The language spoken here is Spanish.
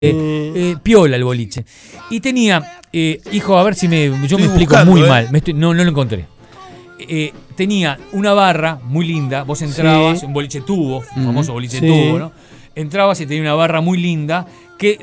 piola el boliche. Y tenía, hijo, a ver si yo me explico buscando, muy mal. No lo encontré. Tenía una barra muy linda. Vos entrabas, un boliche tubo, famoso boliche tubo, ¿no? Entrabas y tenía una barra muy linda que